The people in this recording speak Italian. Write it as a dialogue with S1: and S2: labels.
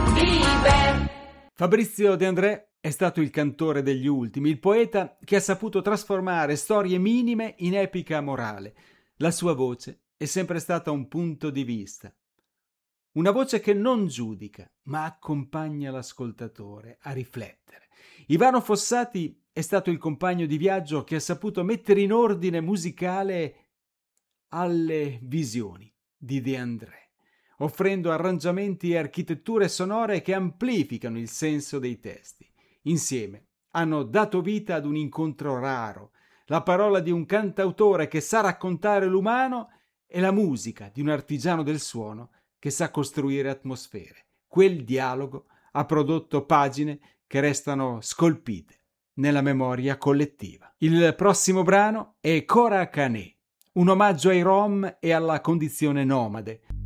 S1: Fabrizio De André è stato il cantore degli ultimi, il poeta che ha saputo trasformare storie minime in epica morale. La sua voce è sempre stata un punto di vista. Una voce che non giudica, ma accompagna l'ascoltatore a riflettere. Ivano Fossati è stato il compagno di viaggio che ha saputo mettere in ordine musicale alle visioni di De André, offrendo arrangiamenti e architetture sonore che amplificano il senso dei testi. Insieme hanno dato vita ad un incontro raro, la parola di un cantautore che sa raccontare l'umano e la musica di un artigiano del suono che sa costruire atmosfere. Quel dialogo ha prodotto pagine che restano scolpite nella memoria collettiva. Il prossimo brano è Cora Cané, un omaggio ai Rom e alla condizione nomade.